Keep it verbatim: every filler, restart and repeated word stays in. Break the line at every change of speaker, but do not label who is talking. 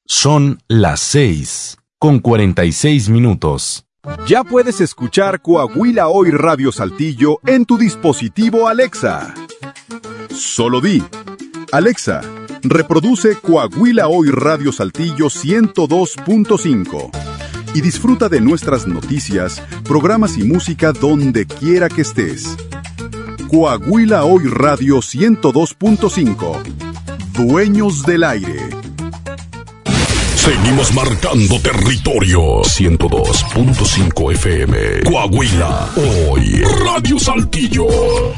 Son las seis con cuarenta y seis minutos.
Ya puedes escuchar Coahuila Hoy Radio Saltillo en tu dispositivo Alexa. Solo di: Alexa, reproduce Coahuila Hoy Radio Saltillo ciento dos punto cinco y disfruta de nuestras noticias, programas y música donde quiera que estés. Coahuila Hoy Radio ciento dos punto cinco. Dueños del aire.
Seguimos marcando territorio. ciento dos punto cinco F M. Coahuila Hoy Radio Saltillo.